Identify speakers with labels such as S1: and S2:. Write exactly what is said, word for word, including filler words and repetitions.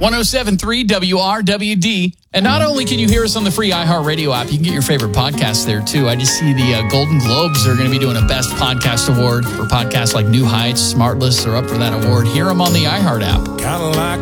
S1: one oh seven point three W R W D. And not only can you hear us on the free iHeartRadio app, you can get your favorite podcasts there, too. I just see the uh, Golden Globes are going to be doing a Best Podcast Award for podcasts like New Heights, Smartless are up for that award. Hear them on the iHeart app.
S2: Kind of like